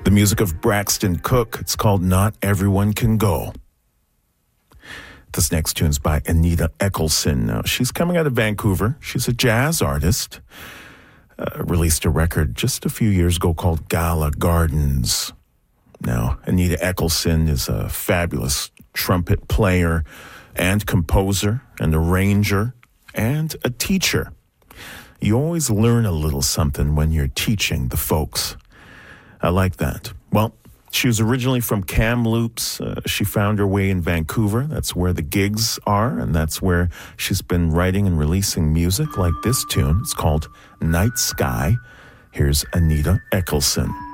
The music of Braxton Cook. It's called Not Everyone Can Go. This next tune's by Anita Eccleston. Now, she's coming out of Vancouver. She's a jazz artist. Released a record just a few years ago called Gala Gardens. Now, Anita Eccleston is a fabulous trumpet player and composer and arranger and a teacher. You always learn a little something when you're teaching the folks. I like that. Well, she was originally from Kamloops. She found her way in Vancouver. That's where the gigs are, and that's where she's been writing and releasing music like this tune. It's called Night Sky. Here's Anita Eccleston.